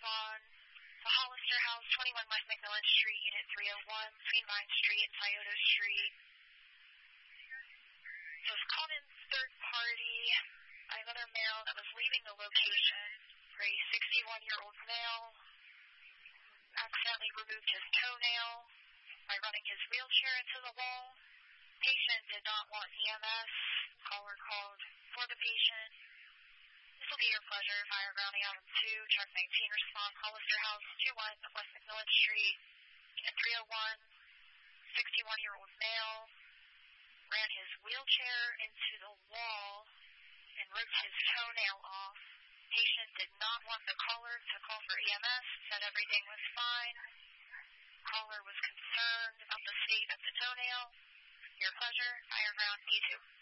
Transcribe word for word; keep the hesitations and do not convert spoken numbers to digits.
on the Hollister House, twenty-one West McMillan Street, Unit three oh one, between Vine Street and Scioto Street. It was called in third party by another male that was leaving the location for a sixty-one-year-old male. Accidentally removed his toenail by running his wheelchair into the wall. Patient did not want E M S. Caller called for the patient. This will be your pleasure. Fire grounding out two, truck nineteen, respond, Hollister House, two one West McMillan Street, Unit three oh one, sixty-one-year-old male, ran his wheelchair into the wall and ripped his toenail off. Patient did not want the caller to call for E M S, said everything was fine. Caller was concerned about the state of the toenail. Your pleasure. Fire ground E two.